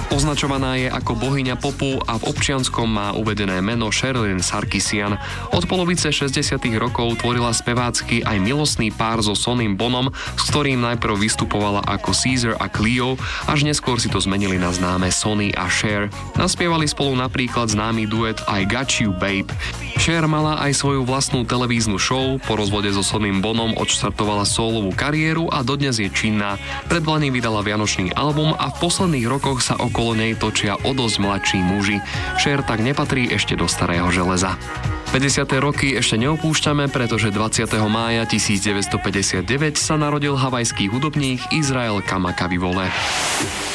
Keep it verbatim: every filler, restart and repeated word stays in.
Označovaná je ako bohyňa popu a v občianskom má uvedené meno Sherilyn Sarkisian. Od polovice šesťdesiatych rokov tvorila spevácky aj milostný pár so Sonym Bonom, s ktorým najprv vystupovala ako Caesar a Cleo, až neskôr si to zmenili na známe Sonny a Cher. Naspievali spolu napríklad známy duet I Got You Babe. Cher mala aj svoju vlastnú televíznu show, po rozvode so Sonym Bonom odštartovala solovú kariéru a dodnes je činná. Predlani vydala vianočný album a v posledných rokoch sa okolo nej točia o dosť mladší muži. Cher tak nepatrí ešte do starého železa. päťdesiate roky ešte neopúšťame, pretože dvadsiateho mája tisícdeväťstopäťdesiatdeväť sa narodil havajský hudobník Israel Kamakawiwo'ole.